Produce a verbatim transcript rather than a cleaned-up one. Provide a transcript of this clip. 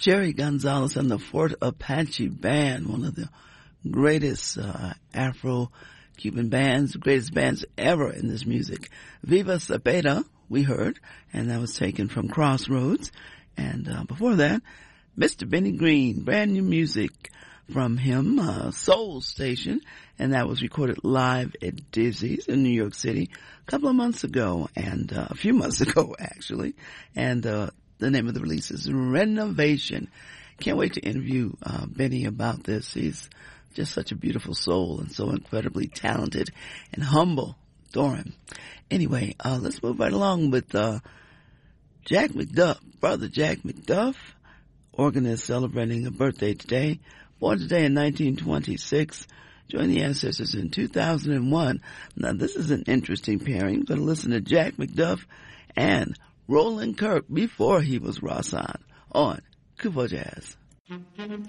Jerry Gonzalez and the Fort Apache Band, one of the greatest uh, Afro-Cuban bands, the greatest bands ever in this music. Viva Cepeda, we heard, and that was taken from Crossroads. And uh, before that, Mister Benny Green, brand new music from him, uh, Soul Station, and that was recorded live at Dizzy's in New York City a couple of months ago, and uh, a few months ago, actually. And uh the name of the release is Renovation. Can't wait to interview uh, Benny about this. He's just such a beautiful soul and so incredibly talented and humble. Adore him. Anyway, uh, let's move right along with uh, Jack McDuff, brother Jack McDuff, organist celebrating a birthday today. Born today in nineteen twenty-six. Joined the Ancestors in two thousand one. Now, this is an interesting pairing. We're going to listen to Jack McDuff and Roland Kirk before he was Rossan on Kuvo Jazz.